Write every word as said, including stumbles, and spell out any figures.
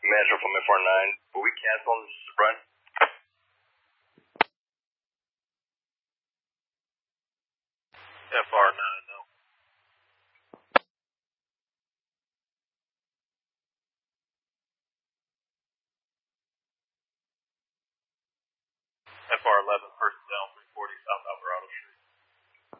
Metro from F R nine. Will we cancel on this run? F R nine, no. F R eleven, personnel.